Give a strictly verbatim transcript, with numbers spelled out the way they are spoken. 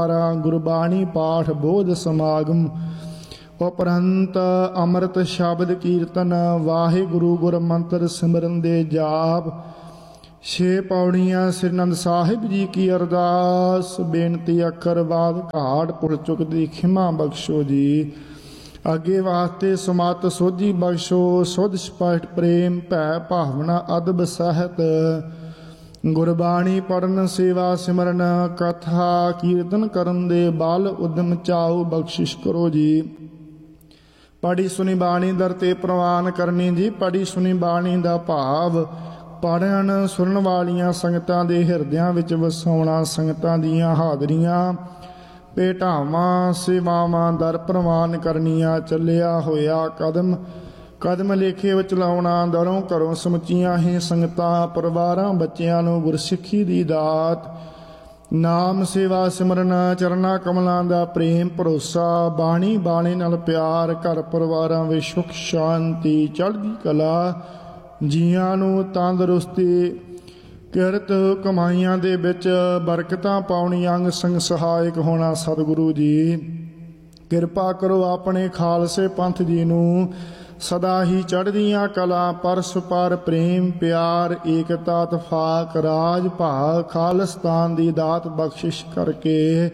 ਗੁਰਬਾਣੀ ਪਾਠ ਬੋਧ ਸਮਾਗਮ ਉਪਰੰਤ ਅੰਮ੍ਰਿਤ ਸ਼ਬਦ ਕੀਰਤਨ ਵਾਹਿਗੁਰੂ ਗੁਰਮੰਤਰ ਸਿਮਰਨ ਦੇ ਜਾਪ। ਛੇ ਪੌੜੀਆਂ ਸ੍ਰੀ ਅਨੰਦ ਸਾਹਿਬ ਜੀ ਕੀ ਅਰਦਾਸ। ਬੇਨਤੀ ਅੱਖਰ ਬਾਦ ਘਾਟ ਪੁਰ ਚੁੱਕ ਦੀ ਖਿਮਾ ਬਖਸ਼ੋ ਜੀ। ਅੱਗੇ ਵਾਸਤੇ ਸਮਤ ਸੋਝੀ ਬਖਸ਼ੋ। ਸੁਧ ਸਪਸ਼ਟ ਪ੍ਰੇਮ ਭੈ ਭਾਵਨਾ ਅਦਬ ਸਹਿਤ ਗੁਰਬਾਣੀ ਪੜਨ ਸੇਵਾ ਸਿਮਰਨ ਕਥਾ ਕੀਰਤਨ ਕਰਨ ਦੇ ਬਲ ਉਦਮ ਚਾਉ ਬਖਸ਼ਿਸ਼ ਕਰੋ ਜੀ। ਪੜੀ ਸੁਣੀ ਬਾਣੀ ਦਰ ਤੇ ਪ੍ਰਵਾਨ ਕਰਨੀ ਜੀ। ਪੜੀ ਸੁਣੀ ਬਾਣੀ ਦਾ ਭਾਵ ਪੜਨ ਸੁਣਨ ਵਾਲੀਆਂ ਸੰਗਤਾਂ ਦੇ ਹਿਰਦਿਆਂ ਵਿੱਚ ਵਸਾਉਣਾ। ਸੰਗਤਾਂ ਦੀਆਂ ਹਾਜ਼ਰੀਆਂ ਭੇਟਾਵਾਂ ਸੇਵਾਵਾਂ ਦਰ ਪ੍ਰਵਾਨ ਕਰਨੀਆਂ। ਚੱਲਿਆ ਹੋਇਆ ਕਦਮ ਕਦਮ ਲੇਖੇ ਵਿੱਚ ਲਾਉਣਾ। ਦਰੋਂ ਘਰੋਂ ਸਮੁੱਚੀਆਂ ਹੀ ਸੰਗਤਾਂ ਪਰਿਵਾਰਾਂ ਬੱਚਿਆਂ ਨੂੰ ਗੁਰਸਿੱਖੀ ਦੀ ਦਾਤ ਨਾਮ ਸੇਵਾ ਸਿਮਰਨ ਚਰਨਾ ਕਮਲਾਂ ਦਾ ਪ੍ਰੇਮ ਭਰੋਸਾ ਬਾਣੀ ਬਾਣੀ ਨਾਲ ਪਿਆਰ ਘਰ ਪਰਿਵਾਰਾਂ ਵਿੱਚ ਸੁਖ ਸ਼ਾਂਤੀ ਚੜ੍ਹਦੀ ਕਲਾ ਜੀਆਂ ਨੂੰ ਤੰਦਰੁਸਤੀ ਕਿਰਤ ਕਮਾਈਆਂ ਦੇ ਵਿੱਚ ਬਰਕਤਾਂ ਪਾਉਣੀ ਅੰਗ ਸੰਗ ਸਹਾਇਕ ਹੋਣਾ। ਸਤਿਗੁਰੂ ਜੀ ਕਿਰਪਾ ਕਰੋ ਆਪਣੇ ਖਾਲਸੇ ਪੰਥ ਜੀ ਨੂੰ ਸਦਾ ਹੀ ਚੜ੍ਹਦੀਆਂ ਕਲਾ ਪਰਸਪਰ ਪ੍ਰੇਮ ਪਿਆਰ ਏਕਤਾ ਤਫਾਕ ਰਾਜ ਭਾਗ ਖਾਲਿਸਤਾਨ ਦੀ ਦਾਤ ਬਖਸ਼ਿਸ਼ ਕਰਕੇ